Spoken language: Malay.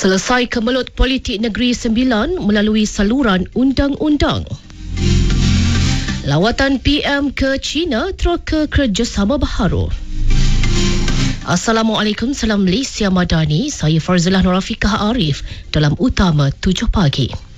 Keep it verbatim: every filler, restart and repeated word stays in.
Selesai kemelut politik Negeri Sembilan melalui saluran undang-undang. Lawatan P M ke China terus ke kerjasama baharu. Assalamualaikum, salam Malaysia Madani. Saya Farzilah Nurafiqah Arif dalam Utama tujuh Pagi.